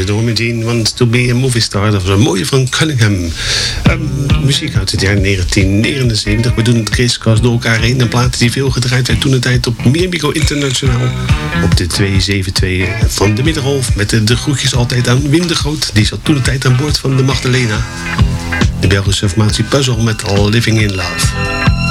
The Normandine Wants to be a Movie Star. Dat was een mooie van Cunningham. Muziek uit het jaar 1979. We doen het kriskast door elkaar heen. Een plaat die veel gedraaid werd toen de tijd op Miamigo Internationaal. Op de 272 van de Middenholf. Met de groetjes altijd aan Wim de Groot. Die zat toen de tijd aan boord van de Magdalena. De Belgische formatie Puzzle met All Living in Love.